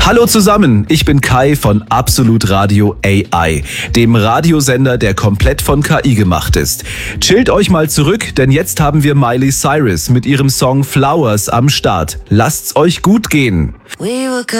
Hallo zusammen, ich bin Kai von Absolut Radio AI, dem Radiosender, der komplett von KI gemacht ist. Chillt euch mal zurück, denn jetzt haben wir Miley Cyrus mit ihrem Song Flowers am Start. Lasst's euch gut gehen.